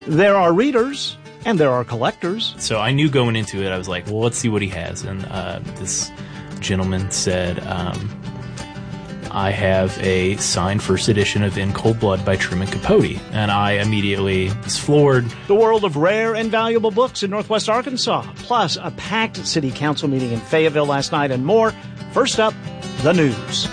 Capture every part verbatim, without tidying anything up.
There are readers, and there are collectors. So I knew going into it, I was like, well, let's see what he has. And uh, this gentleman said, um, I have a signed first edition of In Cold Blood by Truman Capote. And I immediately was floored. The world of rare and valuable books in Northwest Arkansas, plus a packed city council meeting in Fayetteville last night and more. First up, the news.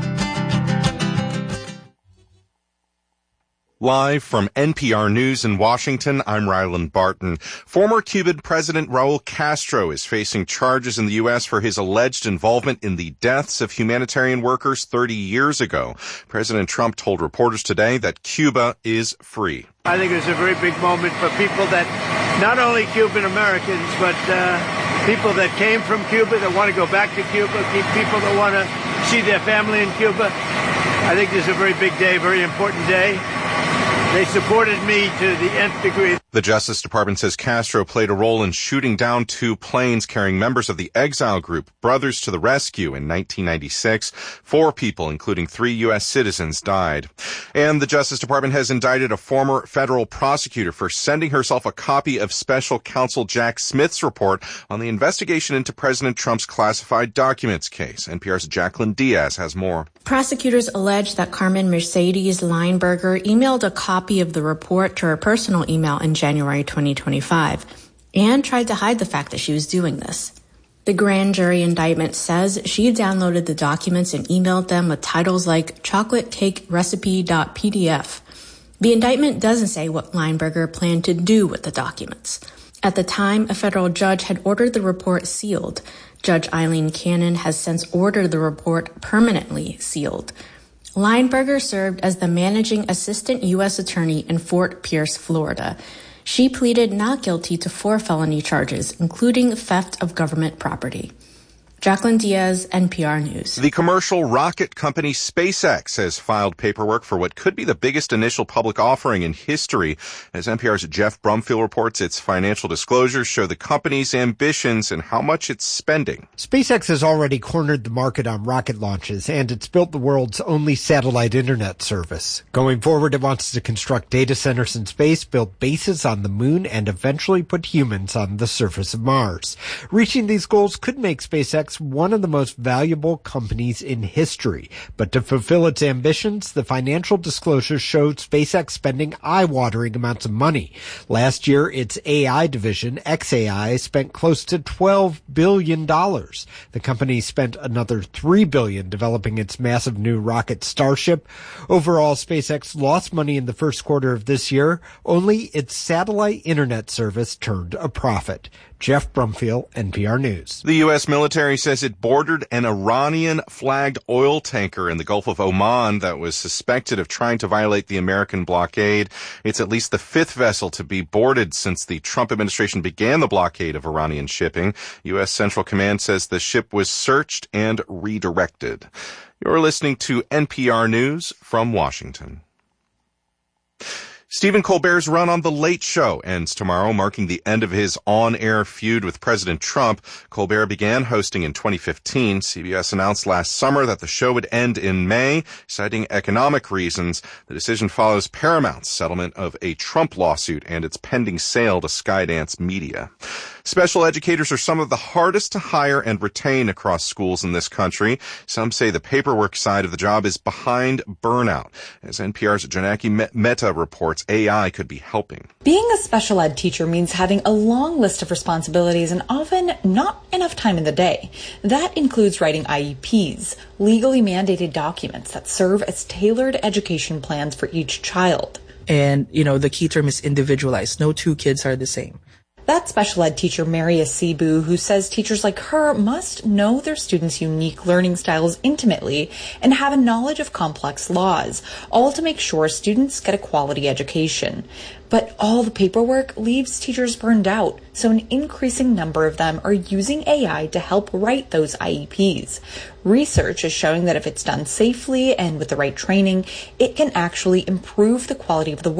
Live from N P R News in Washington, I'm Ryland Barton. Former Cuban President Raul Castro is facing charges in the U S for his alleged involvement in the deaths of humanitarian workers thirty years ago. President Trump told reporters today that Cuba is free. I think it's a very big moment for people that, not only Cuban Americans, but uh, people that came from Cuba, that want to go back to Cuba, people that want to see their family in Cuba. I think this is a very big day, very important day. They supported me to the nth degree. The Justice Department says Castro played a role in shooting down two planes carrying members of the exile group Brothers to the Rescue in nineteen ninety-six. Four people, including three U S citizens, died. And the Justice Department has indicted a former federal prosecutor for sending herself a copy of Special Counsel Jack Smith's report on the investigation into President Trump's classified documents case. N P R's Jacqueline Diaz has more. Prosecutors allege that Carmen Mercedes Lineberger emailed a copy of the report to her personal email in January twenty twenty-five and tried to hide the fact that she was doing this. The grand jury indictment says she downloaded the documents and emailed them with titles like chocolate cake recipe dot p d f. The indictment doesn't say what Lineberger planned to do with the documents. At the time, a federal judge had ordered the report sealed. Judge Eileen Cannon has since ordered the report permanently sealed. Lineberger served as the managing assistant U S attorney in Fort Pierce, Florida. She pleaded not guilty to four felony charges, including theft of government property. Jacqueline Diaz, N P R News. The commercial rocket company SpaceX has filed paperwork for what could be the biggest initial public offering in history. As N P R's Jeff Brumfield reports, its financial disclosures show the company's ambitions and how much it's spending. SpaceX has already cornered the market on rocket launches, and it's built the world's only satellite internet service. Going forward, it wants to construct data centers in space, build bases on the moon, and eventually put humans on the surface of Mars. Reaching these goals could make SpaceX one of the most valuable companies in history. But to fulfill its ambitions, the financial disclosures showed SpaceX spending eye-watering amounts of money. Last year, its A I division, X A I, spent close to twelve billion dollars. The company spent another three billion dollars developing its massive new rocket Starship. Overall, SpaceX lost money in the first quarter of this year. Only its satellite internet service turned a profit. Jeff Brumfield, N P R News. The U S military says it boarded an Iranian-flagged oil tanker in the Gulf of Oman that was suspected of trying to violate the American blockade. It's at least the fifth vessel to be boarded since the Trump administration began the blockade of Iranian shipping. U S Central Command says the ship was searched and redirected. You're listening to N P R News from Washington. Stephen Colbert's run on The Late Show ends tomorrow, marking the end of his on-air feud with President Trump. Colbert began hosting in twenty fifteen. C B S announced last summer that the show would end in May, citing economic reasons. The decision follows Paramount's settlement of a Trump lawsuit and its pending sale to Skydance Media. Special educators are some of the hardest to hire and retain across schools in this country. Some say the paperwork side of the job is behind burnout. As N P R's Janaki Mehta reports, A I could be helping. Being a special ed teacher means having a long list of responsibilities and often not enough time in the day. That includes writing I E Ps, legally mandated documents that serve as tailored education plans for each child. And, you know, the key term is individualized. No two kids are the same. That's special ed teacher Mary Asibu, who says teachers like her must know their students' unique learning styles intimately and have a knowledge of complex laws, all to make sure students get a quality education. But all the paperwork leaves teachers burned out, so an increasing number of them are using A I to help write those I E Ps. Research is showing that if it's done safely and with the right training, it can actually improve the quality of the work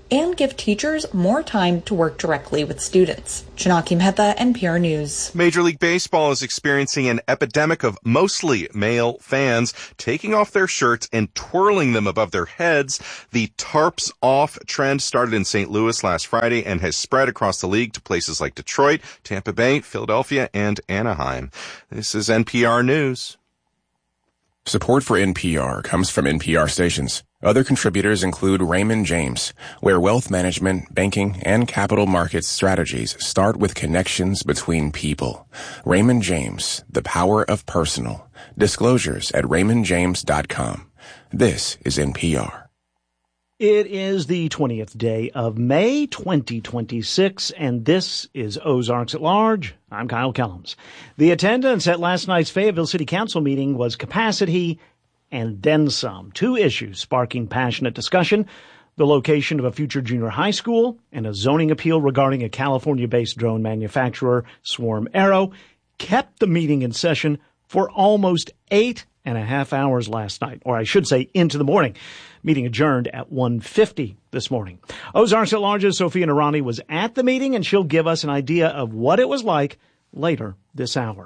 and give teachers more time to work directly with students. Janaki Mehta, N P R News. Major League Baseball is experiencing an epidemic of mostly male fans taking off their shirts and twirling them above their heads. The tarps off trend started in Saint Louis last Friday and has spread across the league to places like Detroit, Tampa Bay, Philadelphia, and Anaheim. This is N P R News. Support for N P R comes from N P R stations. Other contributors include Raymond James, where wealth management, banking, and capital markets strategies start with connections between people. Raymond James, the power of personal. Disclosures at raymond james dot com. This is N P R. It is the twentieth day of May, twenty twenty-six, and this is Ozarks at Large. I'm Kyle Kellums. The attendance at last night's Fayetteville City Council meeting was capacity and then some. Two issues sparking passionate discussion: the location of a future junior high school and a zoning appeal regarding a California-based drone manufacturer, Swarm Aero, kept the meeting in session for almost eight and a half hours last night, or I should say into the morning. Meeting adjourned at one fifty this morning. Ozarks at Large's Sophia Narani was at the meeting, and she'll give us an idea of what it was like later this hour.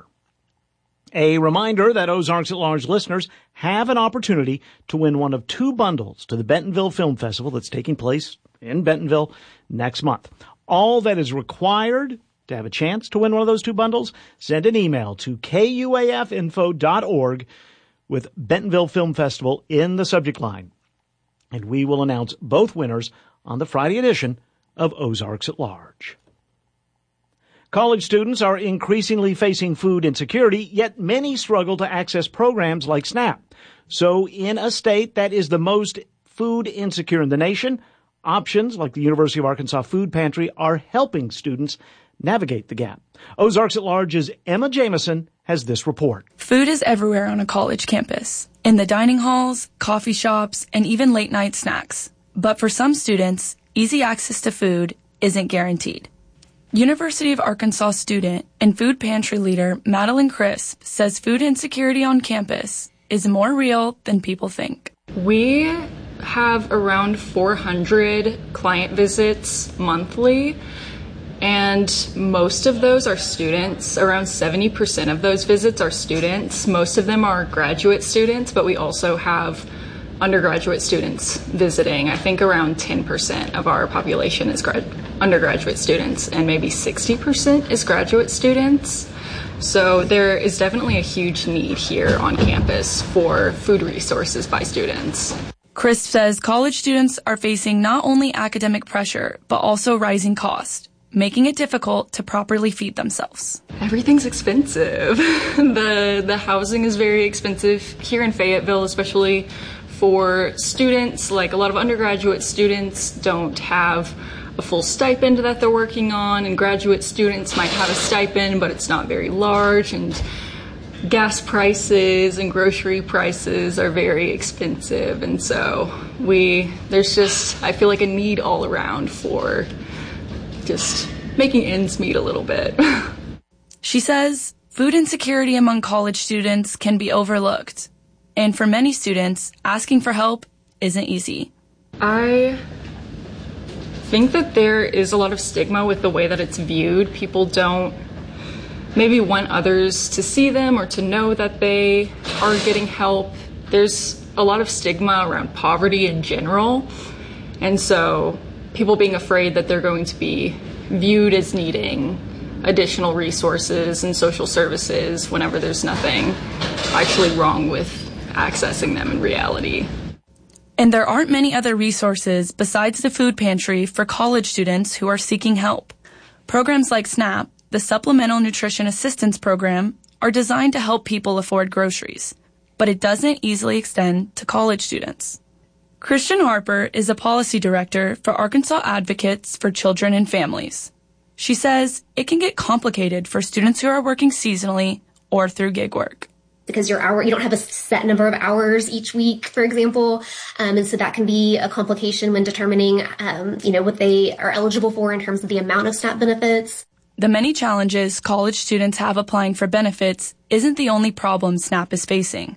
A reminder that Ozarks at Large listeners have an opportunity to win one of two bundles to the Bentonville Film Festival that's taking place in Bentonville next month. All that is required to have a chance to win one of those two bundles, send an email to K U A F info dot org with Bentonville Film Festival in the subject line, and we will announce both winners on the Friday edition of Ozarks at Large. College students are increasingly facing food insecurity, yet many struggle to access programs like SNAP. So in a state that is the most food insecure in the nation, options like the University of Arkansas Food Pantry are helping students navigate the gap. Ozarks at Large's Emma Jameson has this report. Food is everywhere on a college campus, in the dining halls, coffee shops, and even late-night snacks. But for some students, easy access to food isn't guaranteed. University of Arkansas student and food pantry leader Madeline Crisp says food insecurity on campus is more real than people think. We have around four hundred client visits monthly, and most of those are students. Around seventy percent of those visits are students. Most of them are graduate students, but we also have undergraduate students visiting. I think around ten percent of our population is grad- undergraduate students, and maybe sixty percent is graduate students. So there is definitely a huge need here on campus for food resources by students. Crisp says college students are facing not only academic pressure, but also rising cost, making it difficult to properly feed themselves. Everything's expensive. the the housing is very expensive here in Fayetteville, especially for students. Like, a lot of undergraduate students don't have a full stipend that they're working on, and graduate students might have a stipend, but it's not very large, and gas prices and grocery prices are very expensive. And so we there's just, I feel like, a need all around for just making ends meet a little bit. She says food insecurity among college students can be overlooked, and for many students, asking for help isn't easy. I think that there is a lot of stigma with the way that it's viewed. People don't maybe want others to see them or to know that they are getting help. There's a lot of stigma around poverty in general, and so people being afraid that they're going to be viewed as needing additional resources and social services whenever there's nothing actually wrong with accessing them in reality. And there aren't many other resources besides the food pantry for college students who are seeking help. Programs like SNAP, the Supplemental Nutrition Assistance Program, are designed to help people afford groceries, but it doesn't easily extend to college students. Christian Harper is a policy director for Arkansas Advocates for Children and Families. She says it can get complicated for students who are working seasonally or through gig work. Because your hour, you don't have a set number of hours each week, for example. Um, and so that can be a complication when determining, um, you know, what they are eligible for in terms of the amount of SNAP benefits. The many challenges college students have applying for benefits isn't the only problem SNAP is facing.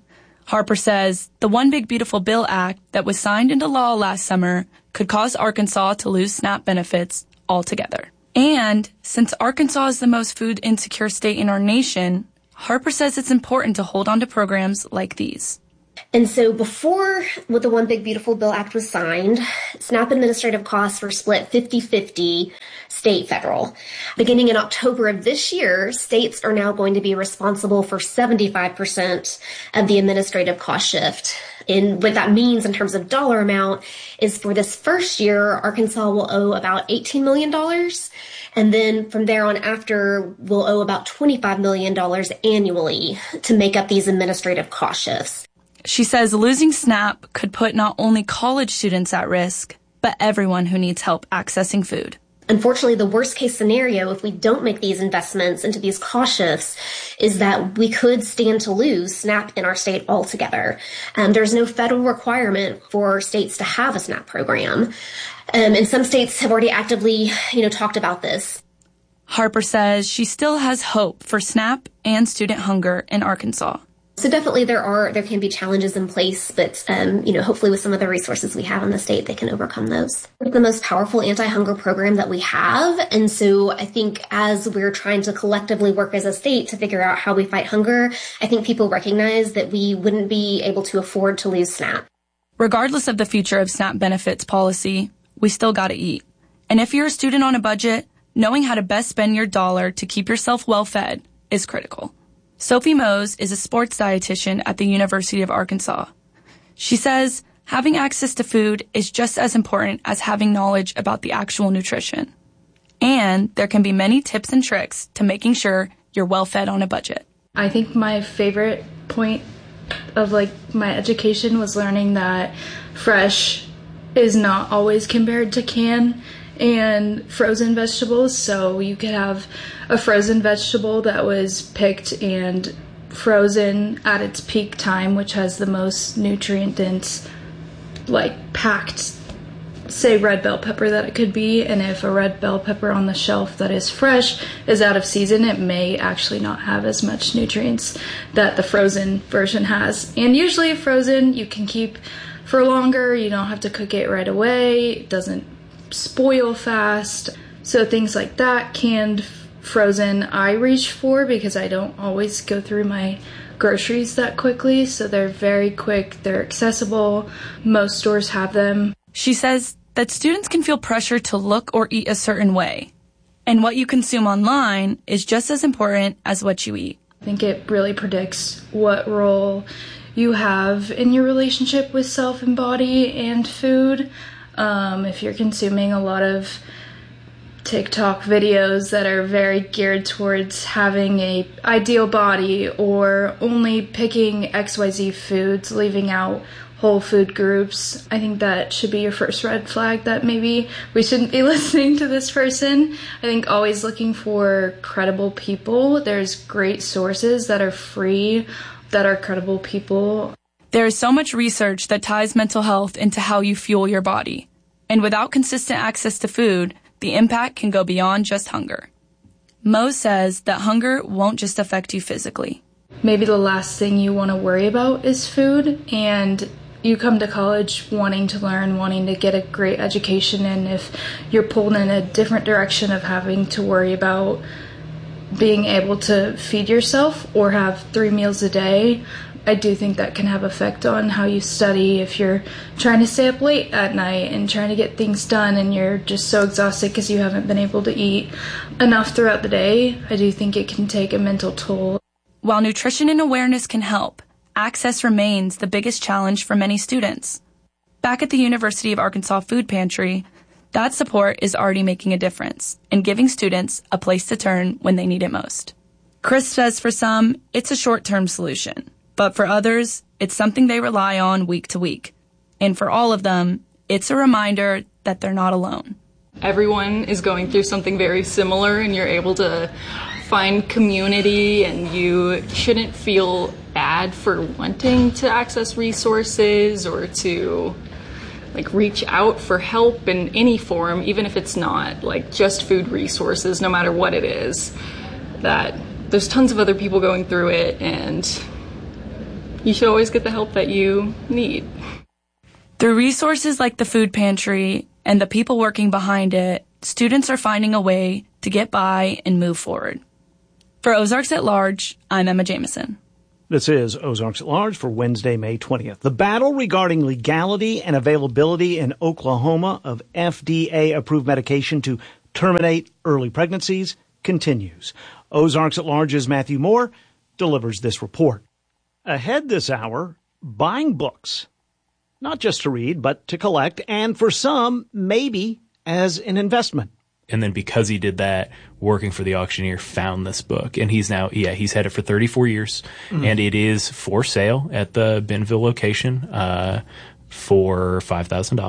Harper says the One Big Beautiful Bill Act that was signed into law last summer could cause Arkansas to lose SNAP benefits altogether. And since Arkansas is the most food insecure state in our nation, Harper says it's important to hold on to programs like these. And so before what the One Big Beautiful Bill Act was signed, SNAP administrative costs were split fifty-fifty state, federal. Beginning in October of this year, states are now going to be responsible for seventy-five percent of the administrative cost shift. And what that means in terms of dollar amount is for this first year, Arkansas will owe about eighteen million dollars. And then from there on after, we'll owe about twenty-five million dollars annually to make up these administrative cost shifts. She says losing SNAP could put not only college students at risk, but everyone who needs help accessing food. Unfortunately, the worst case scenario, if we don't make these investments into these cost shifts, is that we could stand to lose SNAP in our state altogether. Um, there's no federal requirement for states to have a SNAP program. Um, and some states have already actively, you know, talked about this. Harper says she still has hope for SNAP and student hunger in Arkansas. So definitely there are, there can be challenges in place, but, um, you know, hopefully with some of the resources we have in the state, they can overcome those. It's the most powerful anti-hunger program that we have. And so I think as we're trying to collectively work as a state to figure out how we fight hunger, I think people recognize that we wouldn't be able to afford to lose SNAP. Regardless of the future of SNAP benefits policy, we still gotta eat. And if you're a student on a budget, knowing how to best spend your dollar to keep yourself well fed is critical. Sophie Mose is a sports dietitian at the University of Arkansas. She says having access to food is just as important as having knowledge about the actual nutrition. And there can be many tips and tricks to making sure you're well fed on a budget. I think my favorite point of like my education was learning that fresh is not always compared to canned and frozen vegetables. So you could have a frozen vegetable that was picked and frozen at its peak time, which has the most nutrient dense, like packed, say red bell pepper that it could be. And if a red bell pepper on the shelf that is fresh is out of season, it may actually not have as much nutrients that the frozen version has. And usually frozen you can keep for longer. You don't have to cook it right away. It doesn't spoil fast. So things like that, canned, frozen, I reach for because I don't always go through my groceries that quickly. So they're very quick, they're accessible. Most stores have them. She says that students can feel pressure to look or eat a certain way. And what you consume online is just as important as what you eat. I think it really predicts what role you have in your relationship with self and body and food. Um, if you're consuming a lot of TikTok videos that are very geared towards having a ideal body or only picking X Y Z foods, leaving out whole food groups, I think that should be your first red flag that maybe we shouldn't be listening to this person. I think always looking for credible people. There's great sources that are free, that are credible people. There is so much research that ties mental health into how you fuel your body. And without consistent access to food, the impact can go beyond just hunger. Mose says that hunger won't just affect you physically. Maybe the last thing you want to worry about is food, and you come to college wanting to learn, wanting to get a great education, and if you're pulled in a different direction of having to worry about being able to feed yourself or have three meals a day, I do think that can have effect on how you study. If you're trying to stay up late at night and trying to get things done and you're just so exhausted because you haven't been able to eat enough throughout the day, I do think it can take a mental toll. While nutrition and awareness can help, access remains the biggest challenge for many students. Back at the University of Arkansas Food Pantry, that support is already making a difference in giving students a place to turn when they need it most. Chris says for some, it's a short-term solution. But for others, it's something they rely on week to week. And for all of them, it's a reminder that they're not alone. Everyone is going through something very similar, and you're able to find community, and you shouldn't feel bad for wanting to access resources or to like reach out for help in any form, even if it's not like just food resources, no matter what it is. That there's tons of other people going through it, and you should always get the help that you need. Through resources like the food pantry and the people working behind it, students are finding a way to get by and move forward. For Ozarks at Large, I'm Emma Jameson. This is Ozarks at Large for Wednesday, May twentieth. The battle regarding legality and availability in Oklahoma of F D A-approved medication to terminate early pregnancies continues. Ozarks at Large's Matthew Moore delivers this report. Ahead this hour, buying books. Not just to read, but to collect, and for some, maybe as an investment. And then because he did that, working for the auctioneer found this book. And he's now, yeah, he's had it for thirty-four years. Mm-hmm. And it is for sale at the Bentonville location uh, for five thousand dollars.